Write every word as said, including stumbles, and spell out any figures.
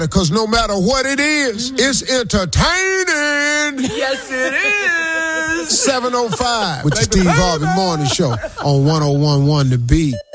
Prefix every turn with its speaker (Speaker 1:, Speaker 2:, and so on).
Speaker 1: Because no matter what it is, mm-hmm. it's entertaining.
Speaker 2: Yes, it is.
Speaker 1: seven oh five with the Steve Harvey Morning Show on one oh one point one The Beat.